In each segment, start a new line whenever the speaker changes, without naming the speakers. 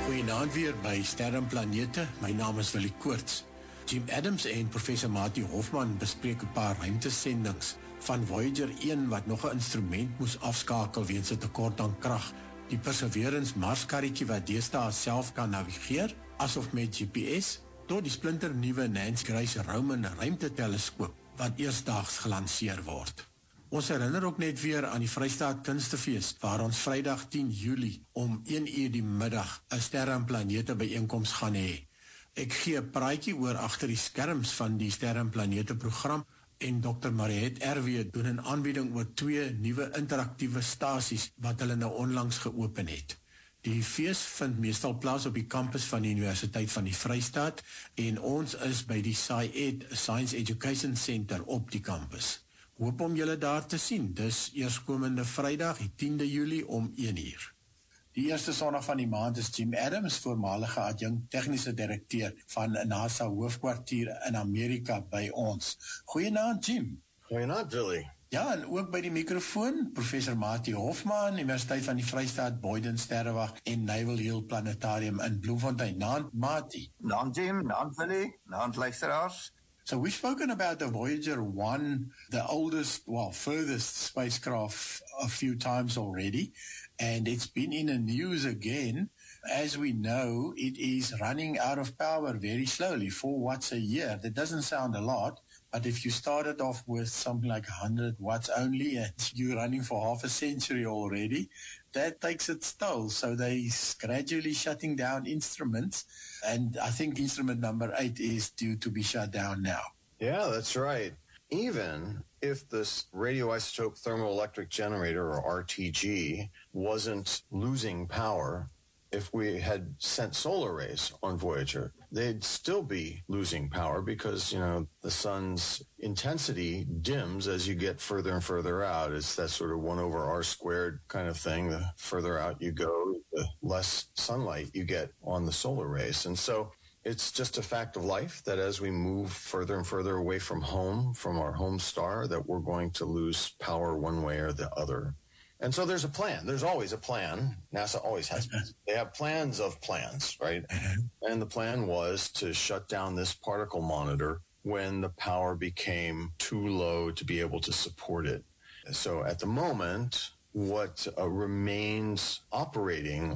Goeienaand weer by Sterre en Planete. My naam is Willie Koorts. Jim Adams en professor Mati Hofman bespreek 'n paar ruimtesendings van Voyager 1 wat nog 'n instrument moes afskakel weens 'n tekort aan krag. Die Perseverance Marskarretjie wat deesdae self kan navigeer, asof met GPS, tot die splinternuwe Nancy Grace Roman ruimteteleskoop wat eersdaags gelanseer word. Ons herinner ook net weer aan die Vrystaat Kunstefees, waar ons Vrydag 10 Julie om 1 uur die middag 'n Sterre en Planete byeenkoms gaan hê. Ek gee 'n praatjie oor agter die skerms van die Sterre en Planete program en Dr. Mariette RW doen 'n aanbieding oor 2 nuwe interaktiewe stasies wat hulle nou onlangs geopen het. Die fees vind meestal plaas op die kampus van die Universiteit van die Vrystaat en ons is by die SciEd Science Education Center op die kampus. Hoop om julle daar te sien. Dis eerskomende Vrydag, die 10de Julie om 1 uur. Die eerste Sondag van die maand is Jim Adams, voormalige adjunkt tegniese direkteur van NASA hoofkwartier in Amerika by ons. Goeienaand Jim.
Goeienaand Willie.
Ja, en ook by die microfoon, professor Mati Hofman, Universiteit van die Vrystaat, Boyden Sterrewag en Naval Hill Planetarium in Bloemfontein. Naand Mati.
Naand Jim, naand Willie, naand luisteraars.
So we've spoken about the Voyager 1, the oldest, furthest spacecraft a few times already, and it's been in the news again. As we know, it is running out of power very slowly, 4 watts a year. That doesn't sound a lot, but if you started off with something like 100 watts only and you're running for half a century already, that takes its toll. So they're gradually shutting down instruments, and I think instrument number 8 is due to be shut down now.
Yeah, that's right. Even if this radioisotope thermoelectric generator, or RTG, wasn't losing power, if we had sent solar rays on Voyager, they'd still be losing power because, the sun's intensity dims as you get further and further out. It's that sort of 1 over R squared kind of thing. The further out you go, the less sunlight you get on the solar rays. And so it's just a fact of life that as we move further and further away from home, from our home star, that we're going to lose power one way or the other. And so there's a plan. There's always a plan. NASA always has. They have plans of plans, right? And the plan was to shut down this particle monitor when the power became too low to be able to support it. So at the moment, what remains operating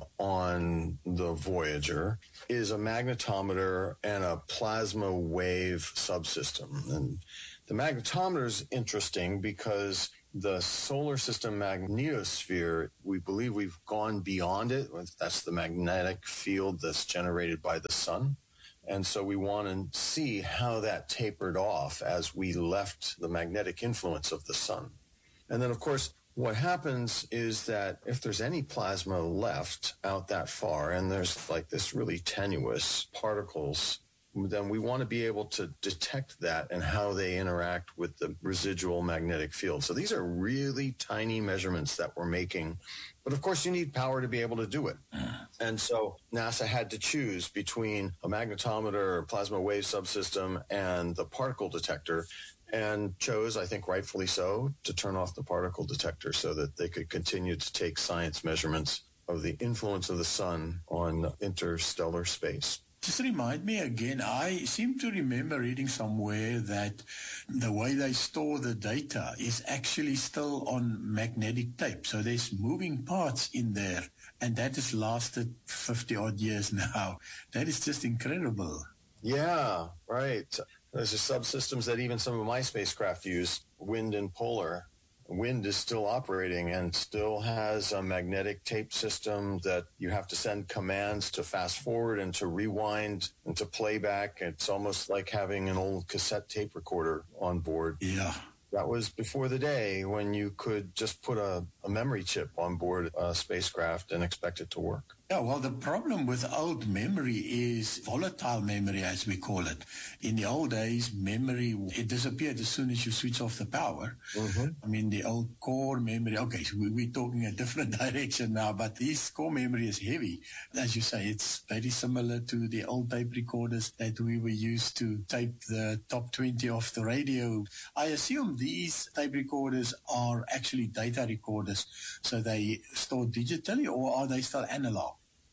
on the Voyager is a magnetometer and a plasma wave subsystem. And the magnetometer is interesting because the solar system magnetosphere, we believe we've gone beyond it. That's the magnetic field that's generated by the sun. And so we want to see how that tapered off as we left the magnetic influence of the sun. And then, of course, what happens is that if there's any plasma left out that far, and there's like this really tenuous particles, then we want to be able to detect that and how they interact with the residual magnetic field. So these are really tiny measurements that we're making. But of course, you need power to be able to do it. And so NASA had to choose between a magnetometer or plasma wave subsystem and the particle detector, and chose, I think rightfully so, to turn off the particle detector so that they could continue to take science measurements of the influence of the sun on interstellar space.
Just remind me again, I seem to remember reading somewhere that the way they store the data is actually still on magnetic tape. So there's moving parts in there, and that has lasted 50 odd years now. That is just incredible.
Yeah, right. There's subsystems that even some of my spacecraft use, wind and polar. Wind is still operating and still has a magnetic tape system that you have to send commands to fast forward and to rewind and to play back. It's almost like having an old cassette tape recorder on board.
Yeah.
That was before the day when you could just put a memory chip on board a spacecraft and expect it to work.
Yeah, well, the problem with old memory is volatile memory, as we call it. In the old days, memory, it disappeared as soon as you switch off the power. I mean, the old core memory, okay, so we're talking a different direction now, but this core memory is heavy. As you say, it's very similar to the old tape recorders that we were used to tape the top 20 off the radio. I assume these tape recorders are actually data recorders, so they store digitally, or are they still analog?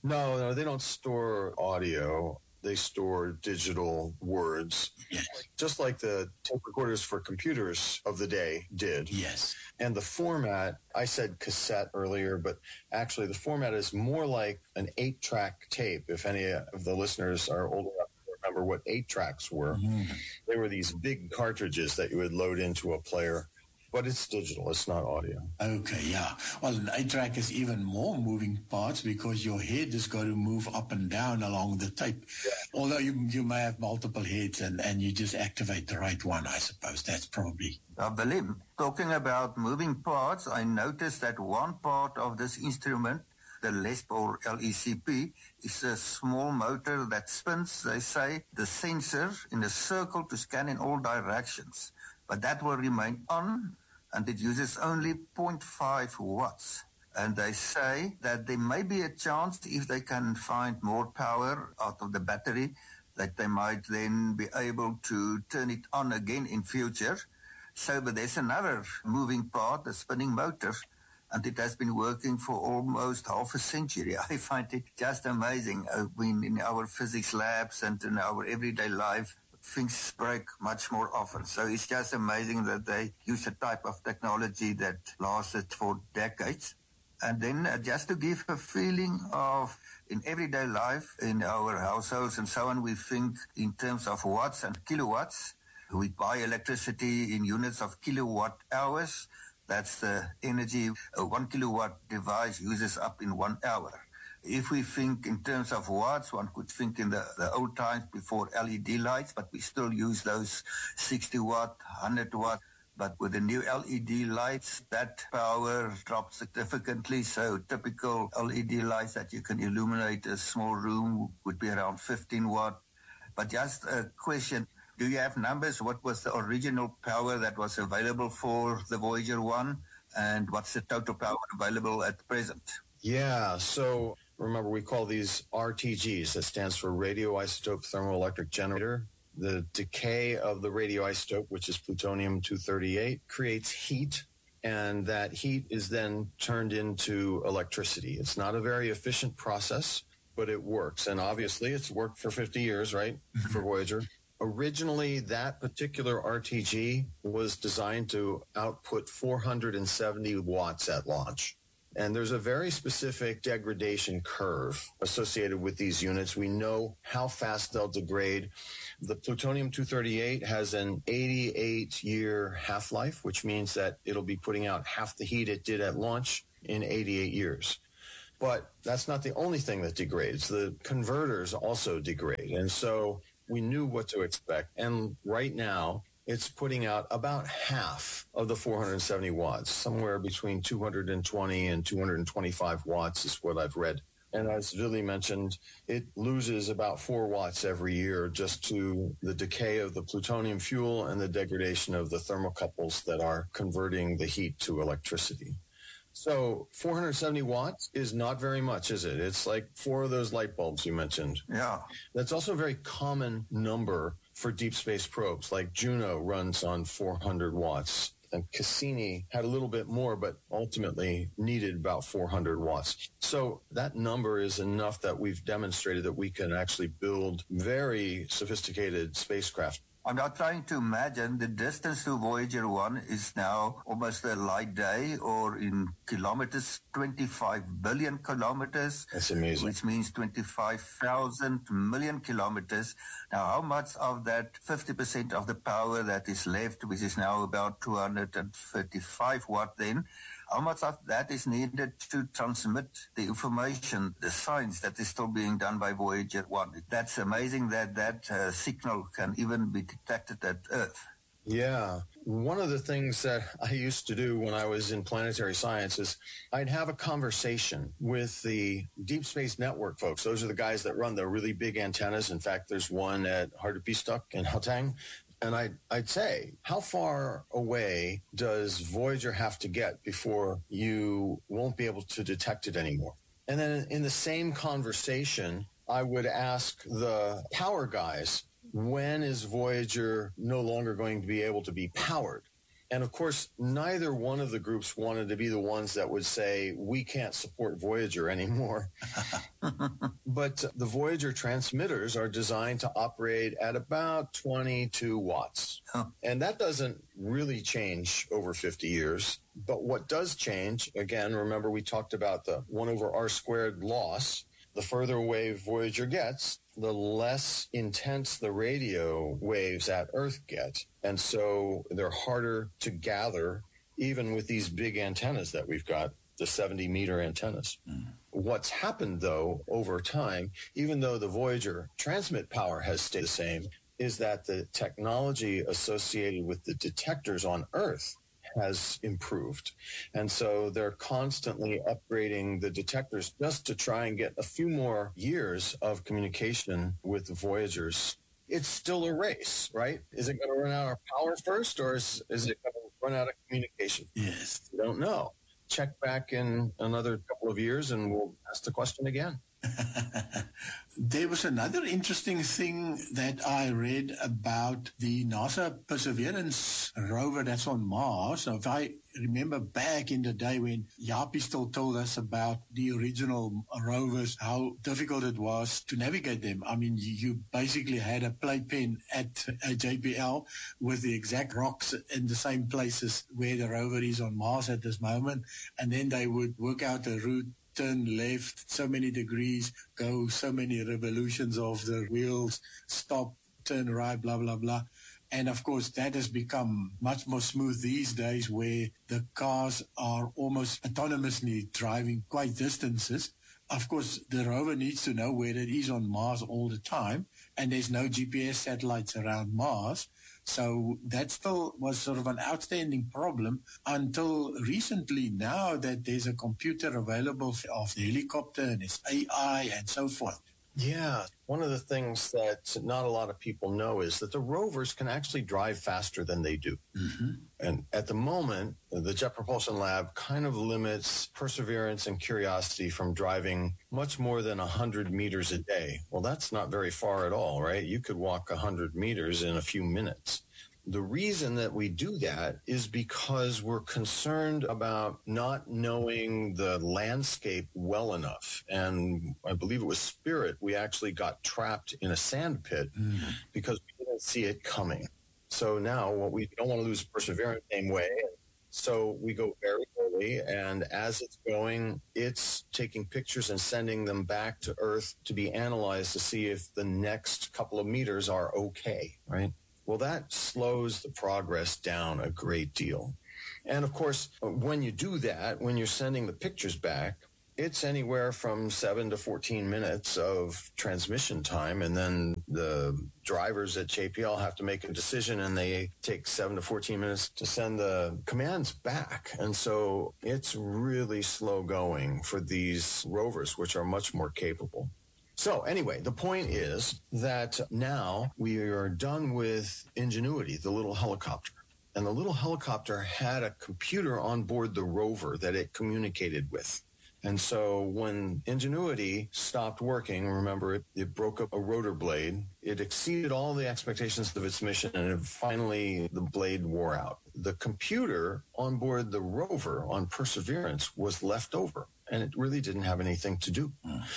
No, they don't store audio. They store digital words,
Yes.
just like the tape recorders for computers of the day did.
Yes.
And the format, I said cassette earlier, but actually the format is more like an 8-track tape. If any of the listeners are old enough to remember what 8-tracks were, they were these big cartridges that you would load into a player. But it's digital. It's not audio.
Okay, yeah. Well, an 8-track is even more moving parts because your head has got to move up and down along the tape. Yeah. Although you may have multiple heads and you just activate the right one, I suppose. That's probably...
William, talking about moving parts, I noticed that one part of this instrument, the LESP or LECP, is a small motor that spins, they say, the sensor in a circle to scan in all directions. But that will remain on, and it uses only 0.5 watts. And they say that there may be a chance, if they can find more power out of the battery, that they might then be able to turn it on again in future. So, but there's another moving part, the spinning motor, and it has been working for almost half a century. I find it just amazing. In our physics labs and in our everyday life, things break much more often. So it's just amazing that they use a type of technology that lasted for decades. And then just to give a feeling of, in everyday life, in our households and so on, we think in terms of watts and kilowatts. We buy electricity in units of kilowatt hours. That's the energy a 1 kilowatt device uses up in 1 hour. If we think in terms of watts, one could think in the old times before LED lights, but we still use those 60 watt, 100 watt. But with the new LED lights, that power drops significantly. So typical LED lights that you can illuminate a small room would be around 15 watt. But just a question, do you have numbers? What was the original power that was available for the Voyager 1? And what's the total power available at present?
Yeah, so remember, we call these RTGs. That stands for radioisotope thermoelectric generator. The decay of the radioisotope, which is plutonium-238, creates heat, and that heat is then turned into electricity. It's not a very efficient process, but it works. And obviously, it's worked for 50 years, right, for Voyager. Originally, that particular RTG was designed to output 470 watts at launch. And there's a very specific degradation curve associated with these units. We know how fast they'll degrade. The plutonium-238 has an 88-year half-life, which means that it'll be putting out half the heat it did at launch in 88 years. But that's not the only thing that degrades. The converters also degrade. And so we knew what to expect. And right now, it's putting out about half of the 470 watts, somewhere between 220 and 225 watts is what I've read. And as Julie mentioned, it loses about 4 watts every year just to the decay of the plutonium fuel and the degradation of the thermocouples that are converting the heat to electricity. So 470 watts is not very much, is it? It's like 4 of those light bulbs you mentioned.
Yeah.
That's also a very common number for deep space probes. Like Juno runs on 400 watts. And Cassini had a little bit more, but ultimately needed about 400 watts. So that number is enough that we've demonstrated that we can actually build very sophisticated spacecraft.
I'm now trying to imagine the distance to Voyager 1 is now almost a light day, or in kilometers, 25 billion kilometers.
That's amazing.
Which means 25,000 million kilometers. Now, how much of that 50% of the power that is left, which is now about 235 watt then, how much of that is needed to transmit the information, the science that is still being done by Voyager 1? That's amazing that signal can even be detected at Earth.
Yeah. One of the things that I used to do when I was in planetary science is I'd have a conversation with the Deep Space Network folks. Those are the guys that run the really big antennas. In fact, there's one at Hartepistok in Gauteng. And I'd say, how far away does Voyager have to get before you won't be able to detect it anymore? And then in the same conversation, I would ask the power guys, when is Voyager no longer going to be able to be powered? And of course, neither one of the groups wanted to be the ones that would say, we can't support Voyager anymore. But the Voyager transmitters are designed to operate at about 22 watts. And that doesn't really change over 50 years. But what does change, again, remember we talked about the 1 over r squared loss. The further away Voyager gets, the less intense the radio waves at Earth get. And so they're harder to gather, even with these big antennas that we've got, the 70-meter antennas. What's happened, though, over time, even though the Voyager transmit power has stayed the same, is that the technology associated with the detectors on Earth has improved. And so they're constantly upgrading the detectors just to try and get a few more years of communication with the Voyagers. It's still a race, right? Is it going to run out of power first, or is it going to run out of communication?
Yes.
We don't know. Check back in another couple of years and we'll ask the question again.
There was another interesting thing that I read about the NASA Perseverance rover that's on Mars. So if I remember back in the day when Yapi still told us about the original rovers, how difficult it was to navigate them. I mean, you basically had a playpen at JPL with the exact rocks in the same places where the rover is on Mars at this moment, and then they would work out a route, turn left so many degrees, go so many revolutions of the wheels, stop, turn right, blah, blah, blah. And, of course, that has become much more smooth these days where the cars are almost autonomously driving quite distances. Of course, the rover needs to know where it is on Mars all the time, and there's no GPS satellites around Mars. So that still was sort of an outstanding problem until recently, now that there's a computer available of the helicopter and it's AI and so forth.
Yeah. One of the things that not a lot of people know is that the rovers can actually drive faster than they do. Mm-hmm. And at the moment, the Jet Propulsion Lab kind of limits Perseverance and Curiosity from driving much more than 100 meters a day. Well, that's not very far at all, right? You could walk 100 meters in a few minutes. The reason that we do that is because we're concerned about not knowing the landscape well enough. And I believe it was Spirit, we actually got trapped in a sand pit because we didn't see it coming. So now what we don't want to lose Perseverance the same way. So we go very early, and as it's going, it's taking pictures and sending them back to Earth to be analyzed to see if the next couple of meters are okay, right? Well, that slows the progress down a great deal. And of course, when you do that, when you're sending the pictures back, it's anywhere from 7 to 14 minutes of transmission time. And then the drivers at JPL have to make a decision, and they take 7 to 14 minutes to send the commands back. And so it's really slow going for these rovers, which are much more capable. So anyway, the point is that now we are done with Ingenuity, the little helicopter. And the little helicopter had a computer on board the rover that it communicated with. And so when Ingenuity stopped working, remember, it broke up a rotor blade. It exceeded all the expectations of its mission, and finally the blade wore out. The computer on board the rover on Perseverance was left over, and it really didn't have anything to do.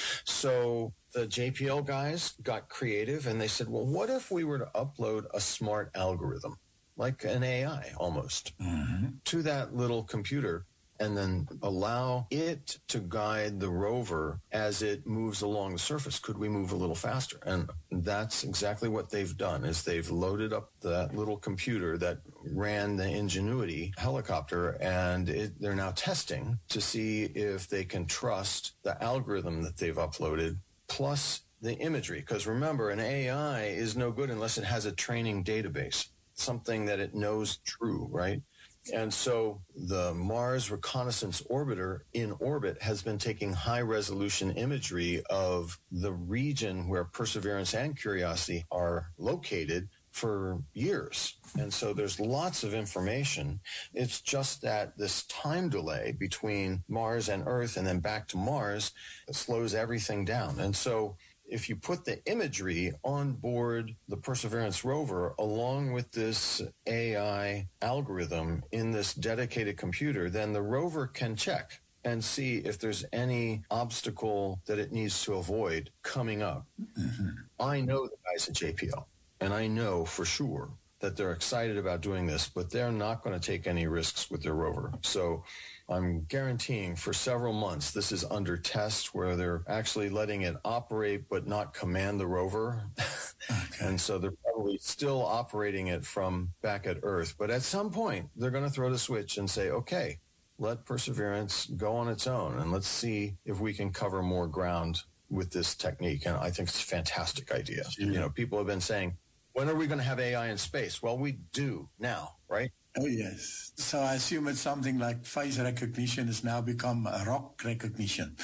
So the JPL guys got creative, and they said, well, what if we were to upload a smart algorithm, like an AI almost, to that little computer, and then allow it to guide the rover as it moves along the surface? Could we move a little faster? And that's exactly what they've done, is they've loaded up that little computer that ran the Ingenuity helicopter, and they're now testing to see if they can trust the algorithm that they've uploaded, plus the imagery. Because remember, an AI is no good unless it has a training database, something that it knows true, right? And so the Mars Reconnaissance Orbiter in orbit has been taking high-resolution imagery of the region where Perseverance and Curiosity are located for years. And so there's lots of information. It's just that this time delay between Mars and Earth and then back to Mars slows everything down. And so if you put the imagery on board the Perseverance rover along with this AI algorithm in this dedicated computer, then the rover can check and see if there's any obstacle that it needs to avoid coming up. Mm-hmm. I know the guys at JPL, and I know for sure that they're excited about doing this, but they're not going to take any risks with their rover. So I'm guaranteeing for several months this is under test where they're actually letting it operate but not command the rover. Okay. And so they're probably still operating it from back at Earth. But at some point, they're going to throw the switch and say, okay, let Perseverance go on its own, and let's see if we can cover more ground with this technique. And I think it's a fantastic idea. Yeah. You know, people have been saying, when are we going to have AI in space? Well, we do now, right?
Oh, yes. So I assume it's something like face recognition has now become a rock recognition.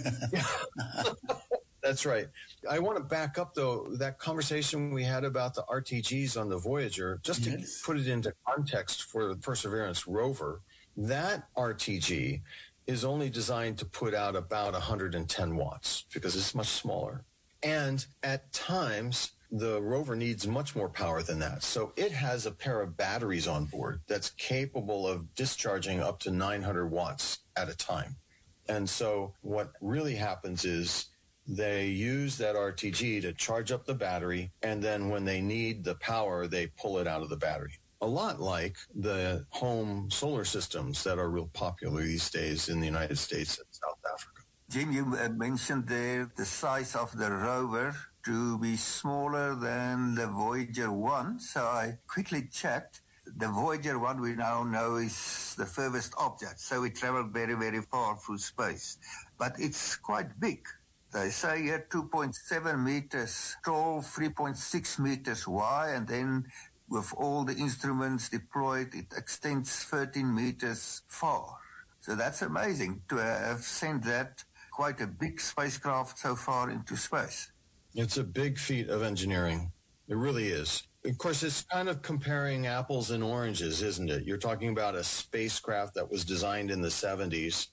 That's right. I want to back up, though, that conversation we had about the RTGs on the Voyager, just to put it into context for the Perseverance rover. That RTG is only designed to put out about 110 watts because it's much smaller. And at times, the rover needs much more power than that. So it has a pair of batteries on board that's capable of discharging up to 900 watts at a time. And so what really happens is they use that RTG to charge up the battery, and then when they need the power, they pull it out of the battery. A lot like the home solar systems that are real popular these days in the United States and South Africa.
Jim, you mentioned there the size of the rover to be smaller than the Voyager 1. So I quickly checked. The Voyager 1 we now know is the furthest object. So it traveled very, very far through space. But it's quite big. They say here 2.7 meters tall, 3.6 meters wide, and then with all the instruments deployed, it extends 13 meters far. So that's amazing to have sent that quite a big spacecraft so far into space.
It's a big feat of engineering. It really is. Of course, it's kind of comparing apples and oranges, isn't it? You're talking about a spacecraft that was designed in the 70s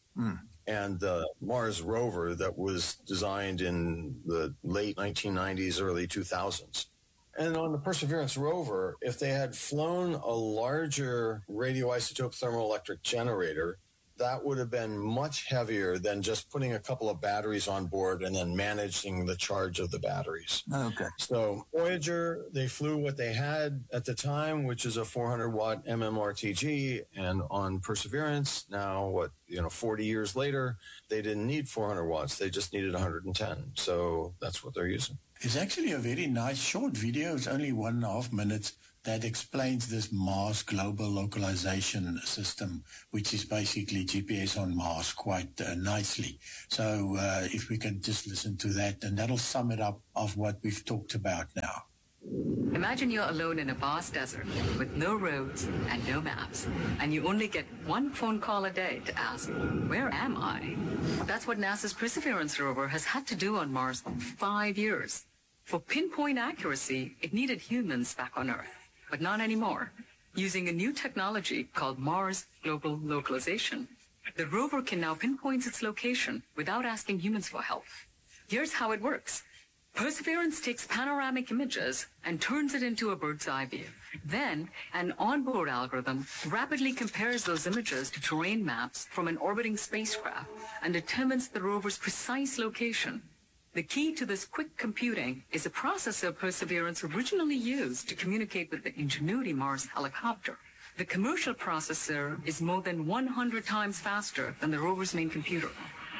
and the Mars rover that was designed in the late 1990s, early 2000s. And on the Perseverance rover, if they had flown a larger radioisotope thermoelectric generator, that would have been much heavier than just putting a couple of batteries on board and then managing the charge of the batteries.
Okay.
So Voyager, they flew what they had at the time, which is a 400-watt MMRTG. And on Perseverance, now, 40 years later, they didn't need 400 watts. They just needed 110. So that's what they're using.
It's actually a very nice short video. It's only 1.5 minutes that explains this Mars Global Localization System, which is basically GPS on Mars quite nicely. So if we can just listen to that, and that'll sum it up of what we've talked about now.
Imagine you're alone in a vast desert with no roads and no maps, and you only get one phone call a day to ask, where am I? That's what NASA's Perseverance rover has had to do on Mars for 5 years. For pinpoint accuracy, it needed humans back on Earth, but not anymore. Using a new technology called Mars Global Localization, the rover can now pinpoint its location without asking humans for help. Here's how it works. Perseverance takes panoramic images and turns it into a bird's eye view. Then, an onboard algorithm rapidly compares those images to terrain maps from an orbiting spacecraft and determines the rover's precise location. The key to this quick computing is a processor Perseverance originally used to communicate with the Ingenuity Mars helicopter. The commercial processor is more than 100 times faster than the rover's main computer.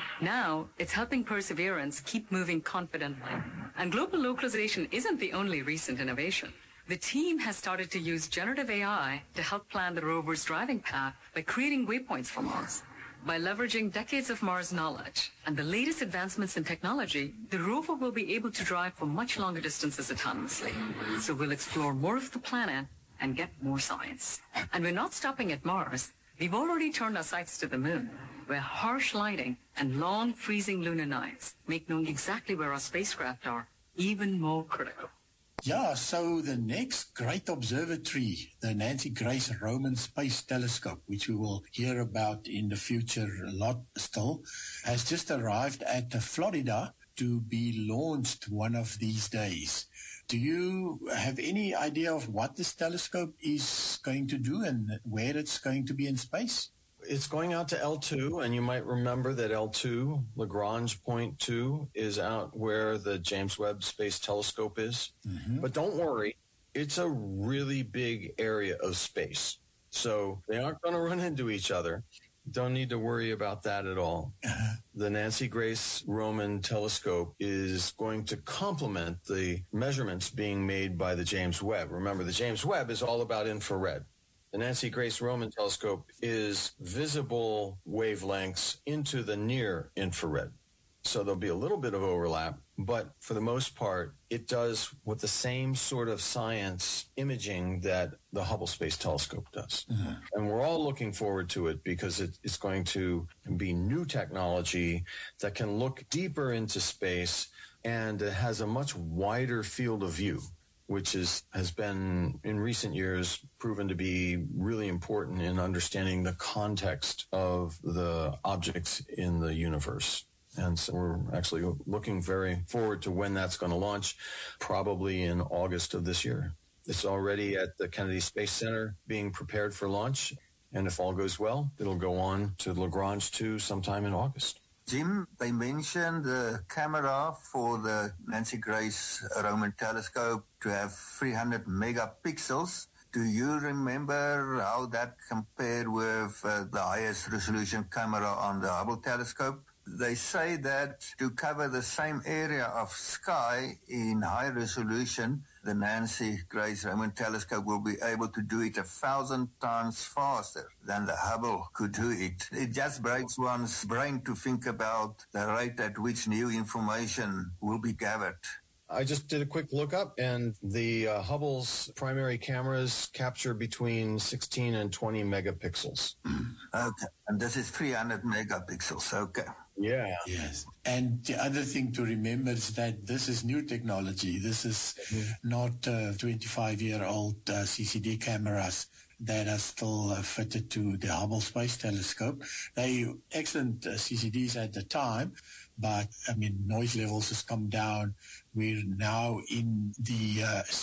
Now, it's helping Perseverance keep moving confidently. And global localization isn't the only recent innovation. The team has started to use generative AI to help plan the rover's driving path by creating waypoints for Mars. By leveraging decades of Mars knowledge and the latest advancements in technology, the rover will be able to drive for much longer distances autonomously. So we'll explore more of the planet and get more science. And we're not stopping at Mars. We've already turned our sights to the moon, where harsh lighting and long freezing lunar nights make knowing exactly where our spacecraft are even more critical.
Yeah, so the next great observatory, the Nancy Grace Roman Space Telescope, which we will hear about in the future a lot still, has just arrived at Florida to be launched one of these days. Do you have any idea of what this telescope is going to do and where it's going to be in space?
It's going out to L2, and you might remember that L2, Lagrange Point 2, is out where the James Webb Space Telescope is. Mm-hmm. But don't worry, it's a really big area of space. So they aren't going to run into each other. Don't need to worry about that at all. The Nancy Grace Roman telescope is going to complement the measurements being made by the James Webb. Remember, the James Webb is all about infrared. The Nancy Grace Roman telescope is visible wavelengths into the near infrared. So there'll be a little bit of overlap, but for the most part, it does with the same sort of science imaging that the Hubble Space Telescope does. Mm-hmm. And we're all looking forward to it because it's going to be new technology that can look deeper into space, and it has a much wider field of view, which has been in recent years proven to be really important in understanding the context of the objects in the universe. And so we're actually looking very forward to when that's going to launch, probably in August of this year. It's already at the Kennedy Space Center being prepared for launch. And if all goes well, it'll go on to Lagrange 2 sometime in August.
Jim, they mentioned the camera for the Nancy Grace Roman telescope to have 300 megapixels. Do you remember how that compared with the highest resolution camera on the Hubble telescope? They say that to cover the same area of sky in high resolution, the Nancy Grace Roman telescope will be able to do it 1,000 times faster than the Hubble could do it. It just breaks one's brain to think about the rate at which new information will be gathered.
I just did a quick lookup, and the Hubble's primary cameras capture between 16 and 20 megapixels.
Okay, and this is 300 megapixels, okay.
Yeah.
Yes. And the other thing to remember is that this is new technology. This is not 25-year-old CCD cameras that are still fitted to the Hubble Space Telescope. They excellent CCDs at the time, but, I mean, noise levels has come down. We're now in the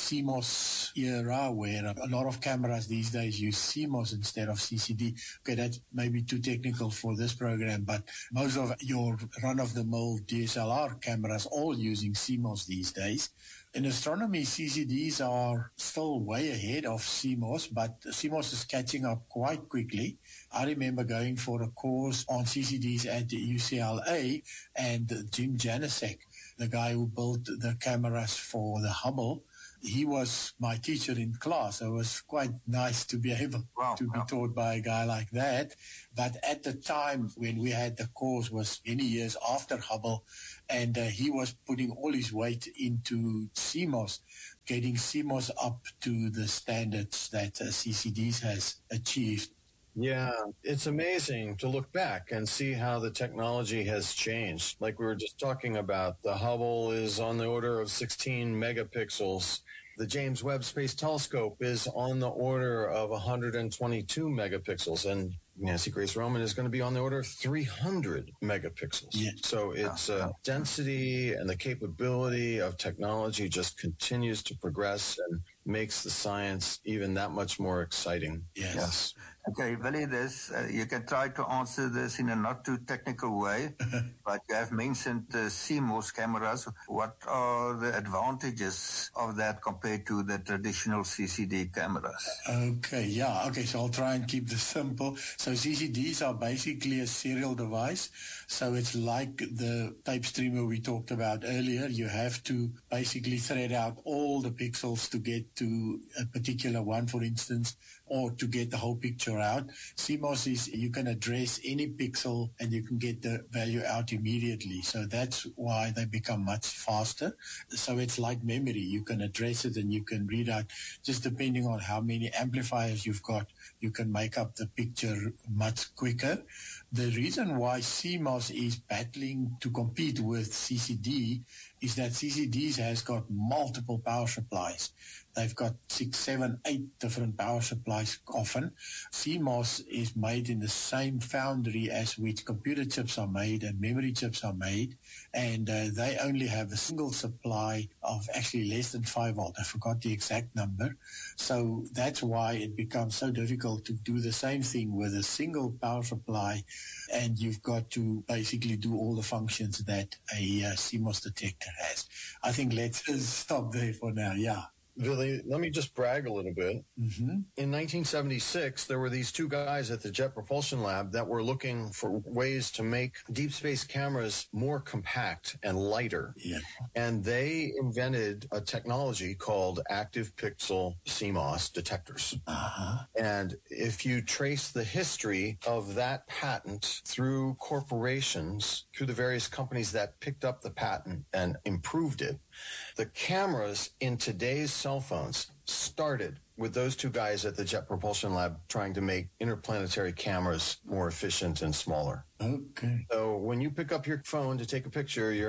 CMOS era where a lot of cameras these days use CMOS instead of CCD. Okay, that's maybe too technical for this program, but most of your run-of-the-mill DSLR cameras all using CMOS these days. In astronomy, CCDs are still way ahead of CMOS, but CMOS is catching up quite quickly. I remember going for a course on CCDs at the UCLA, and Jim Janicek, the guy who built the cameras for the Hubble, he was my teacher in class. So it was quite nice to be able to be taught by a guy like that. But at the time when we had the course was many years after Hubble, and he was putting all his weight into CMOS, getting CMOS up to the standards that CCDs has achieved.
Yeah, it's amazing to look back and see how the technology has changed. Like we were just talking about, the Hubble is on the order of 16 megapixels. The James Webb Space Telescope is on the order of 122 megapixels, and Nancy Grace Roman is going to be on the order of 300 megapixels. Yeah. So it's density and the capability of technology just continues to progress and makes the science even that much more exciting.
Yes.
Okay, Willie, you can try to answer this in a not too technical way, but you have mentioned the CMOS cameras. What are the advantages of that compared to the traditional CCD cameras?
Okay, so I'll try and keep this simple. So CCDs are basically a serial device. So it's like the tape streamer we talked about earlier. You have to basically thread out all the pixels to get to a particular one, for instance, or to get the whole picture out. CMOS is you can address any pixel and you can get the value out immediately. So that's why they become much faster. So it's like memory. You can address it and you can read out. Just depending on how many amplifiers you've got, you can make up the picture much quicker. The reason why CMOS is battling to compete with CCD is that CCDs has got multiple power supplies. They've got 6, 7, 8 different power supplies often. CMOS is made in the same foundry as which computer chips are made and memory chips are made, and they only have a single supply of actually less than 5 volt. I forgot the exact number. So that's why it becomes so difficult to do the same thing with a single power supply, and you've got to basically do all the functions that a CMOS detector has. I think let's stop there for now, yeah.
Billy, let me just brag a little bit. Mm-hmm. In 1976, there were these two guys at the Jet Propulsion Lab that were looking for ways to make deep space cameras more compact and lighter.
Yeah.
And they invented a technology called active pixel CMOS detectors.
Uh-huh.
And if you trace the history of that patent through corporations, through the various companies that picked up the patent and improved it, the cameras in today's cell phones started with those two guys at the Jet Propulsion Lab trying to make interplanetary cameras more efficient and smaller.
Okay.
So when you pick up your phone to take a picture, you're